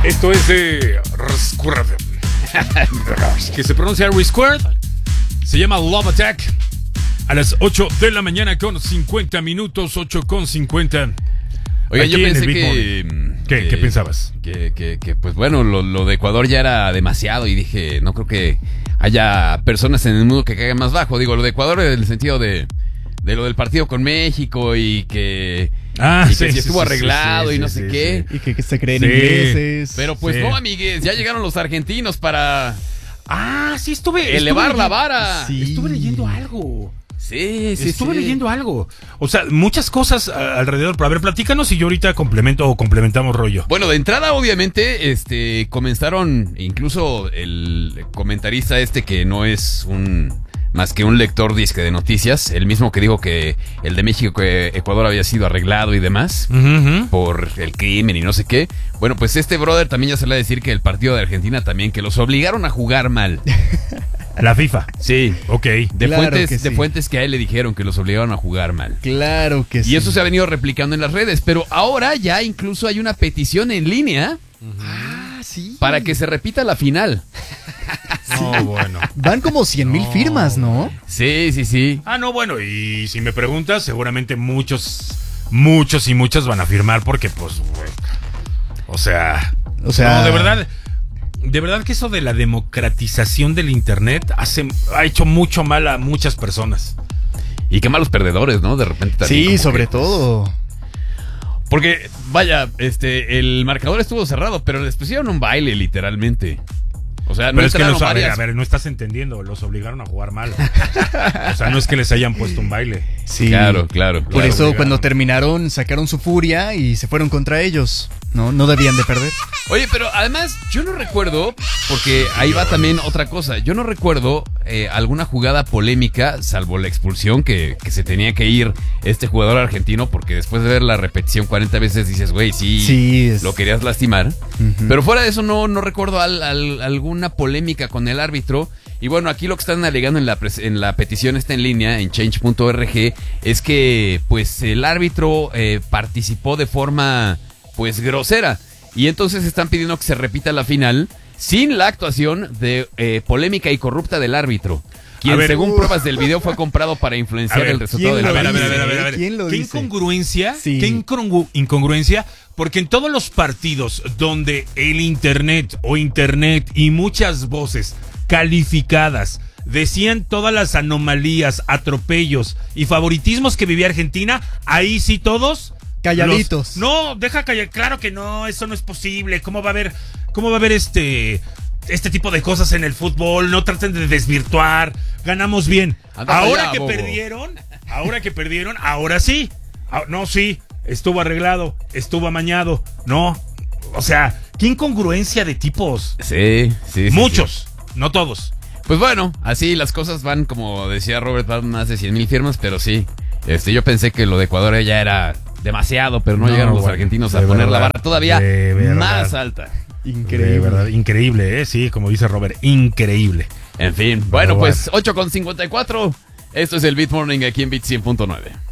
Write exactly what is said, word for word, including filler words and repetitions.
Esto es de Resquared, que se pronuncia Resquared. Se llama Love Attack. A las ocho de la mañana con cincuenta minutos, ocho con cincuenta. Oiga, Aquí yo pensé que, que, ¿Qué, ¿Qué pensabas? Que, que, que pues bueno, lo, lo de Ecuador ya era demasiado y dije, no creo que haya personas en el mundo que caigan más bajo. Digo, lo de Ecuador en el sentido de, de lo del partido con México y que, ah, y sí, que si sí, estuvo sí, arreglado sí, y no sí, sé sí, qué. sí. Y que, que se creen Sí. ingleses. Pero pues Sí. no, amigues, ya llegaron los argentinos para Ah, sí, estuve. elevar estuve la leyendo- vara. Sí. Estuve leyendo algo. Sí, sí, Estuve sí. leyendo algo. O sea, muchas cosas a- alrededor. Pero a ver, platícanos y yo ahorita complemento o complementamos rollo. Bueno, de entrada, obviamente, este, comenzaron, incluso el comentarista este que no es un más que un lector disque de noticias, el mismo que dijo que el de México, que Ecuador había sido arreglado y demás Uh -huh. por el crimen y no sé qué. Bueno, pues este brother también ya se le va a decir que el partido de Argentina también, que los obligaron a jugar mal. La FIFA. Sí. Ok. De Claro fuentes, que de sí. fuentes que a él le dijeron que los obligaron a jugar mal. Claro que sí. Y eso se ha venido replicando en las redes, pero ahora ya incluso hay una petición en línea Ah, sí. para que se repita la final. No, bueno. Van como cien mil No. firmas, ¿no? Sí, sí, sí. Ah, no, bueno. Y si me preguntas, seguramente muchos, muchos y muchas van a firmar porque, pues, güey. O sea. O sea. No, de verdad. De verdad que eso de la democratización del internet hace, ha hecho mucho mal a muchas personas. Y qué malos perdedores, ¿no? De repente también. Sí, como sobre que, pues, todo. Porque, vaya, este, el marcador estuvo cerrado, pero les pusieron un baile, literalmente. O sea, no Pero es que entraron los, a ver, varias- a ver, no estás entendiendo, los obligaron a jugar mal. O sea, no es que les hayan puesto un baile. Sí. Claro, claro. Por claro. eso obligaron. cuando terminaron sacaron su furia y se fueron contra ellos. No, no debían de perder. Oye, pero además, yo no recuerdo, porque ahí va también otra cosa, yo no recuerdo eh, alguna jugada polémica, salvo la expulsión que, que se tenía que ir este jugador argentino, porque después de ver la repetición cuarenta veces dices, güey, sí, Sí, es- lo querías lastimar. Ujú. Pero fuera de eso, no, no recuerdo al- al- alguna polémica con el árbitro. Y bueno, aquí lo que están alegando en la, pres- en la petición está en línea, en change punto org, es que pues el árbitro eh, participó de forma pues grosera. Y entonces están pidiendo que se repita la final sin la actuación de eh, polémica y corrupta del árbitro, quien A ver, según uh. pruebas del video fue comprado para influenciar A ver, el resultado ¿quién del A lo ver, a ver, a dice? ver, a ver, a ver. ¿Quién lo ¿Qué dice? incongruencia? Sí. ¿Qué incongru- incongruencia? Porque en todos los partidos donde el internet o internet y muchas voces calificadas decían todas las anomalías, atropellos y favoritismos que vivía Argentina, ahí sí todos Calladitos. los- no, deja callar, claro que no, eso no es posible. ¿Cómo va a haber, cómo va a haber este este tipo de cosas en el fútbol? No traten de desvirtuar. Ganamos bien. Anda Ahora allá, que bobo. perdieron, ahora que perdieron, ahora sí. Ah, no, sí, estuvo arreglado, estuvo amañado. No, o sea, qué incongruencia de tipos. Sí, sí, sí, Muchos, no todos. Pues bueno, así las cosas van, como decía Robert, van más de cien mil firmas, pero sí. Este, yo pensé que lo de Ecuador ya era demasiado, pero no, No, llegaron los bueno, argentinos a de poner la verdad, barra todavía de verdad. más alta. Increíble. De verdad, increíble, ¿eh? Sí, como dice Robert, increíble. En fin, bueno, pues ocho con cincuenta y cuatro. Esto es el Beat Morning aquí en Beat cien punto nueve.